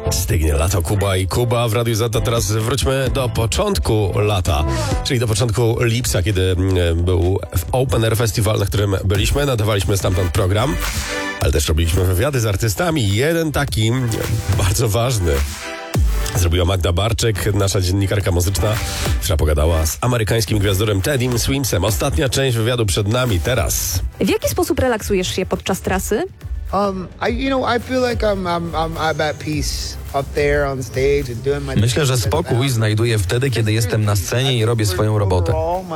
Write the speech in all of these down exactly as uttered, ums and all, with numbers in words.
Stygnie lato, Kuba i Kuba w Radiu Z. A teraz wróćmy do początku lata, czyli do początku lipca, kiedy był Open Air Festival, na którym byliśmy, nadawaliśmy stamtąd program, ale też robiliśmy wywiady z artystami. Jeden taki bardzo ważny zrobiła Magda Barczyk, nasza dziennikarka muzyczna, która pogadała z amerykańskim gwiazdorem Teddym Swimsem. Ostatnia część wywiadu przed nami teraz. W jaki sposób relaksujesz się podczas trasy? Um, I, you know, I feel like I'm, I'm, I'm, I'm at peace up there on stage and doing my. Myślę, że spokój znajduję wtedy, kiedy jestem na scenie i robię swoją robotę.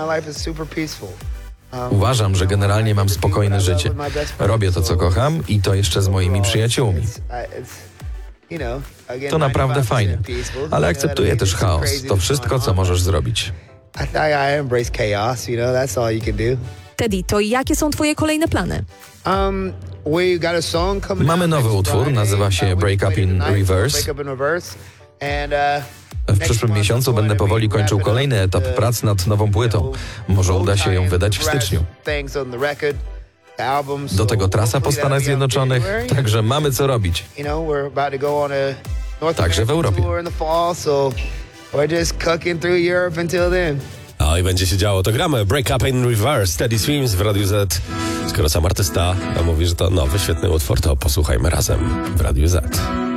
Uważam, że generalnie mam spokojne życie. Robię to, co kocham i to jeszcze z moimi przyjaciółmi. To naprawdę fajne, ale akceptuję też chaos. To wszystko, co możesz zrobić. Teddy, to jakie są twoje kolejne plany? Mamy nowy utwór, nazywa się Break Up in Reverse. W przyszłym miesiącu będę powoli kończył kolejny etap prac nad nową płytą. Może uda się ją wydać w styczniu. Do tego trasa po Stanach Zjednoczonych, także mamy co robić. Także w Europie. No i będzie się działo. To gramy Break Up in Reverse, Teddy Swimс w Radiu Z. Skoro sam artysta mówi, że to nowy, świetny utwór, to posłuchajmy razem w Radiu Z.